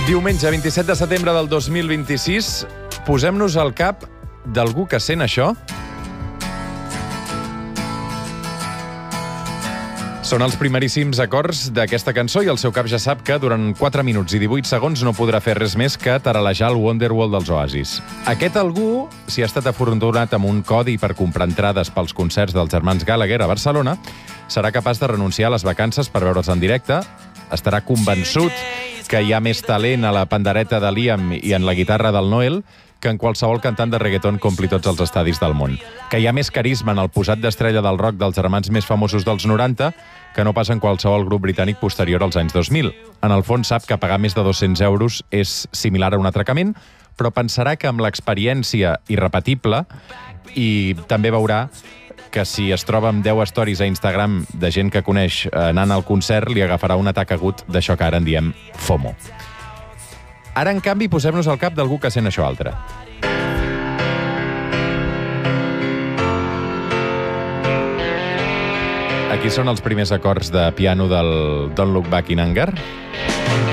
Diumenge, 27 de setembre del 2026, posem-nos al cap d'algú que sent això. Són els primeríssims acords d'aquesta cançó i el seu cap ja sap que durant 4 minuts i 18 segons no podrà fer res més que taralejar el Wonderwall dels Oasis. Aquest algú, si ha estat afortunat amb un codi per comprar entrades pels concerts dels germans Gallagher a Barcelona, serà capaç de renunciar a les vacances per veure'ls en directe, estarà convençut que hi ha més talent a la pandereta de Liam i en la guitarra del Noel que en qualsevol cantant de reggaeton que ompli tots els estadis del món. Que hi ha més carisma en el posat d'estrella del rock dels germans més famosos dels 90 que no pas en qualsevol grup britànic posterior als anys 2000. En el fons sap que pagar més de 200 euros és similar a un atracament, però pensarà que amb l'experiència irrepetible i també veurà que si es troba amb 10 stories a Instagram de gent que coneix anant al concert, li agafarà un atac agut d'això que ara en diem FOMO. Ara, en canvi, posem-nos al cap d'algú que sent això altre. Aquí són els primers acords de piano del Don't Look Back in Anger.